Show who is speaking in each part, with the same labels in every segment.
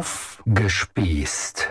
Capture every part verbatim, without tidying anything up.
Speaker 1: Aufgespießt.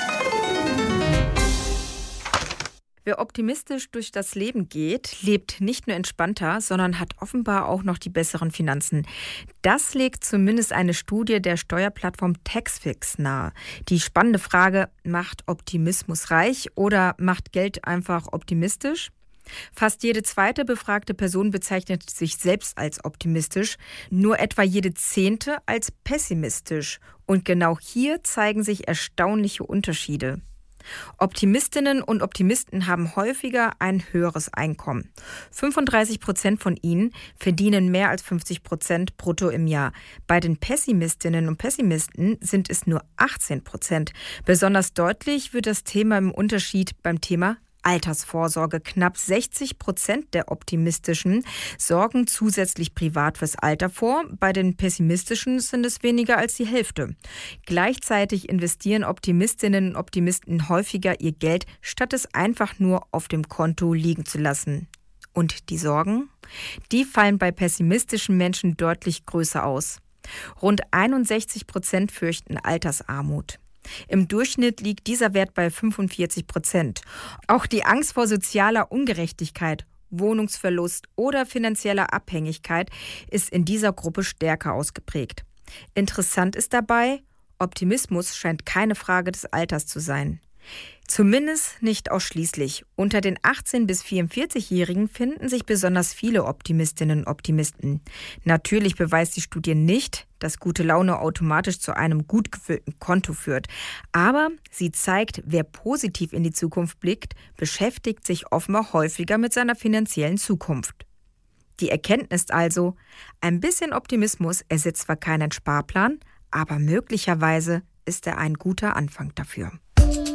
Speaker 2: Wer optimistisch durch das Leben geht, lebt nicht nur entspannter, sondern hat offenbar auch noch die besseren Finanzen. Das legt zumindest eine Studie der Steuerplattform Taxfix nahe. Die spannende Frage, macht Optimismus reich oder macht Geld einfach optimistisch? Fast jede zweite befragte Person bezeichnet sich selbst als optimistisch, nur etwa jede zehnte als pessimistisch. Und genau hier zeigen sich erstaunliche Unterschiede. Optimistinnen und Optimisten haben häufiger ein höheres Einkommen. fünfunddreißig Prozent von ihnen verdienen mehr als fünfzig Prozent brutto im Jahr. Bei den Pessimistinnen und Pessimisten sind es nur achtzehn Prozent. Besonders deutlich wird das Thema im Unterschied beim Thema Altersvorsorge. Knapp sechzig Prozent der Optimistischen sorgen zusätzlich privat fürs Alter vor. Bei den Pessimistischen sind es weniger als die Hälfte. Gleichzeitig investieren Optimistinnen und Optimisten häufiger ihr Geld, statt es einfach nur auf dem Konto liegen zu lassen. Und die Sorgen? Die fallen bei pessimistischen Menschen deutlich größer aus. Rund einundsechzig Prozent fürchten Altersarmut. Im Durchschnitt liegt dieser Wert bei fünfundvierzig Prozent. Auch die Angst vor sozialer Ungerechtigkeit, Wohnungsverlust oder finanzieller Abhängigkeit ist in dieser Gruppe stärker ausgeprägt. Interessant ist dabei, Optimismus scheint keine Frage des Alters zu sein. Zumindest nicht ausschließlich. Unter den achtzehn- bis vierundvierzigjährigen finden sich besonders viele Optimistinnen und Optimisten. Natürlich beweist die Studie nicht, dass gute Laune automatisch zu einem gut gefüllten Konto führt. Aber sie zeigt, wer positiv in die Zukunft blickt, beschäftigt sich offenbar häufiger mit seiner finanziellen Zukunft. Die Erkenntnis also, ein bisschen Optimismus ersetzt zwar keinen Sparplan, aber möglicherweise ist er ein guter Anfang dafür.